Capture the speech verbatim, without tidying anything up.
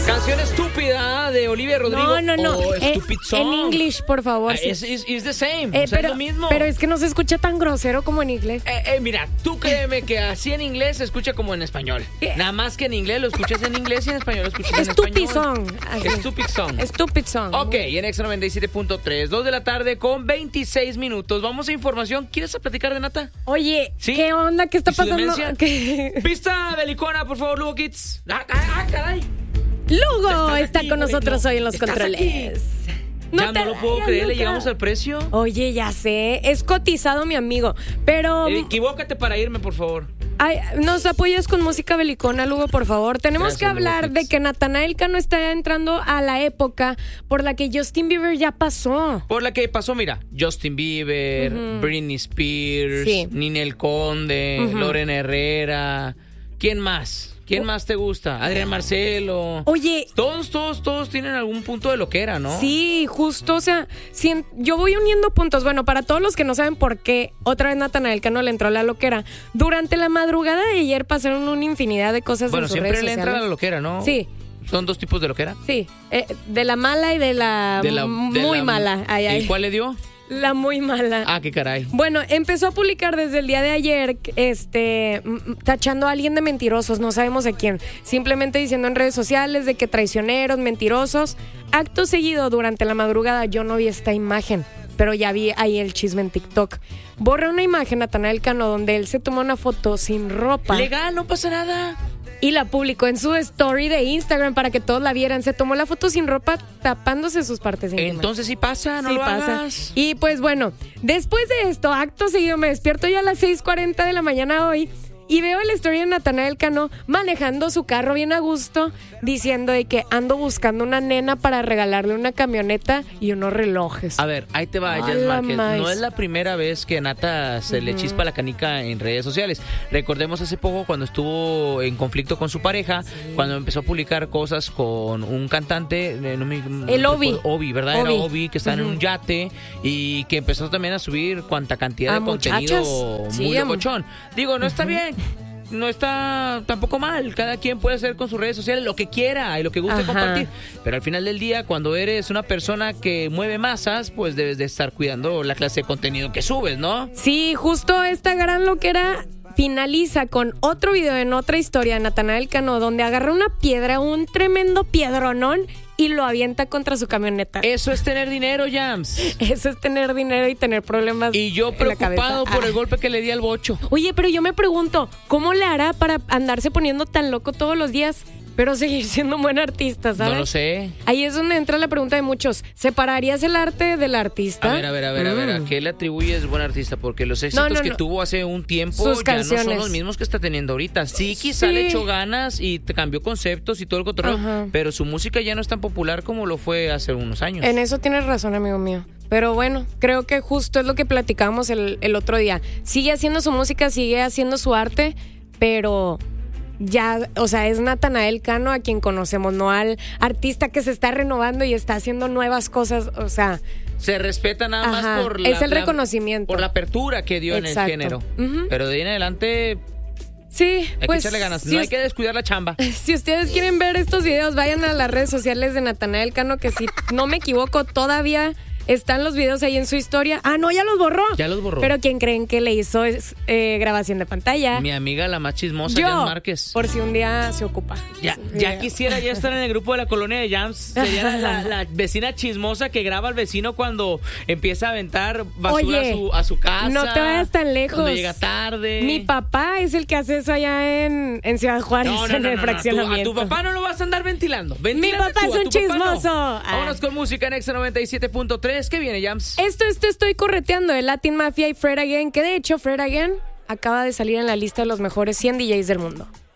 Canción estúpida de Olivia Rodrigo. No, no, no. O Eh, Stupid Song. en English, por favor. Ah, sí. es, es, es the same. Eh, o sea, pero, es lo mismo. pero es que no se escucha tan grosero como en inglés. Eh, eh, mira, tú créeme que así en inglés se escucha como en español. ¿Qué? Nada más que en inglés lo escuchas en inglés y en español lo escuchas en Stupid español. Song. Así. Stupid Song. Stupid Song. Ok, en Exa noventa y siete punto tres, dos de la tarde con veintiséis minutos. Vamos a información. ¿Quieres platicar de Nata? Oye, ¿Sí? ¿qué onda? ¿Qué está ¿Y su pasando? demencia? ¿Qué? Pista belicona, por favor, Lugo Kids. ¡Ah, ah, ah, caray! Lugo Estás está aquí, con güey, nosotros no. hoy en los Estás controles. aquí. Ya te no lo puedo vayas, creer, ¿le Luca. llegamos al precio? Oye, ya sé, es cotizado mi amigo, pero Eh, equivócate para irme, por favor. ay, nos apoyas con música belicona, Lugo, por favor. Tenemos Gracias, que hablar Lugo de Kids. que Natanael Cano está entrando a la época por la que Justin Bieber ya pasó. Por la que pasó, mira, Justin Bieber, Ujú. Britney Spears, Sí. Ninel Conde, Ujú. Lorena Herrera. ¿Quién más? ¿Quién más te gusta? Adrián Marcelo. Oye, Todos, todos, todos tienen algún punto de loquera, ¿no? sí, justo, o sea, si en- yo voy uniendo puntos. Bueno, para todos los que no saben por qué otra vez Natanael Cano le entró a la loquera, durante la madrugada de ayer pasaron una infinidad de cosas Bueno, en sus siempre redes le entra a la sociales. loquera, ¿no? Sí. Son dos tipos de loquera. Sí, eh, de la mala y de la, De la- m- de muy la- mala. Ay, ay. ¿Y cuál le dio? La muy mala. Ah, qué caray. Bueno, empezó a publicar desde el día de ayer, este, m- m- tachando a alguien de mentirosos, no sabemos a quién. Simplemente diciendo en redes sociales de que traicioneros, mentirosos. Acto seguido, durante la madrugada, yo no vi esta imagen, pero ya vi ahí el chisme en TikTok. Borra una imagen, Natanael Cano, donde él se tomó una foto sin ropa. Legal, no pasa nada. Y la publicó en su story de Instagram para que todos la vieran. Se tomó la foto sin ropa tapándose sus partes íntimas. Entonces sí pasa, no Sí lo pasa. hagas. Y pues bueno, después de esto, acto seguido, me despierto yo a las seis cuarenta de la mañana hoy y veo el story de Natanael Cano manejando su carro bien a gusto, diciendo de que ando buscando una nena para regalarle una camioneta y unos relojes. A ver, ahí te va, A Jess la Márquez. maíz. No es la primera vez que a Nata se le chispa la canica en redes sociales. Recordemos hace poco cuando estuvo en conflicto con su pareja, cuando empezó a publicar cosas con un cantante, eh, no me, El no Obi. recuerdo, Obi, ¿verdad? Obi. Era Obi, que está en Ujú. un yate y que empezó también a subir cuanta cantidad A de contenido muchachas. muy Sí, a mu- locochón. Digo, no está bien. No está tampoco mal, cada quien puede hacer con sus redes sociales lo que quiera y lo que guste Ajá. compartir, pero al final del día, cuando eres una persona que mueve masas, pues debes de estar cuidando la clase de contenido que subes, ¿no? Sí, justo esta gran loquera finaliza con otro video en otra historia de Natanael Cano, donde agarra una piedra, un tremendo piedronón, y lo avienta contra su camioneta. Eso es tener dinero, Jams. Eso es tener dinero y tener problemas Y yo en la cabeza. preocupado por Ah. el golpe que le di al bocho. Oye, pero yo me pregunto, ¿cómo le hará para andarse poniendo tan loco todos los días, pero seguir siendo un buen artista, ¿sabes? No lo sé. Ahí es donde entra la pregunta de muchos. ¿Separarías el arte del artista? A ver, a ver, a ver, a ver, ¿a Mm. qué le atribuyes buen artista? Porque los éxitos No, no, que no. tuvo hace un tiempo Sus ya no son canciones. los mismos que está teniendo ahorita. Sí, quizá Sí. le echó ganas y te cambió conceptos y todo el cotorreo, Ajá. pero su música ya no es tan popular como lo fue hace unos años. En eso tienes razón, amigo mío. Pero bueno, creo que justo es lo que platicábamos el, el otro día. Sigue haciendo su música, sigue haciendo su arte, pero ya, o sea, es Natanael Cano a quien conocemos, no al artista que se está renovando y está haciendo nuevas cosas, o sea... Se respeta nada Ajá, más por la, es el la- reconocimiento. por la apertura que dio Exacto. en el género. Ujú. Pero de ahí en adelante Sí, hay pues... que echarle ganas. si No hay us- que descuidar la chamba. Si ustedes quieren ver estos videos, vayan a las redes sociales de Natanael Cano, que si no me equivoco, todavía están los videos ahí en su historia. Ah, no, ya los borró. Ya los borró. Pero quien creen que le hizo es eh, grabación de pantalla. Mi amiga la más chismosa, Yo, Jams Márquez. por si un día se ocupa. Ya, Sí, ya video. quisiera ya estar en el grupo de la colonia de Jams. Sería la, la- la vecina chismosa que graba al vecino cuando empieza a aventar basura Oye, a, su, a su casa. no te vayas tan lejos. Cuando llega tarde. Mi papá es el que hace eso allá en, en Ciudad Juárez, No, no, en no, el no, no. Tú- fraccionamiento. A tu papá no lo vas a andar ventilando. Mi Ventílate papá tú, es a un tu papá no. chismoso. Ah. Vámonos con música en Exa noventa y siete punto tres. ¿Qué viene, Jams? Esto es Te Estoy Correteando de Latin Mafia y Fred Again, que de hecho Fred Again acaba de salir en la lista de los mejores cien D Js del mundo.